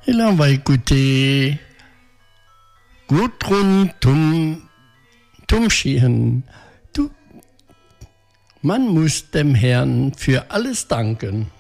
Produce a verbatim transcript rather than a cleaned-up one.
Et là, on va écouter Gudrun Tum, Tumschien. Du, man muss dem Herrn für alles danken.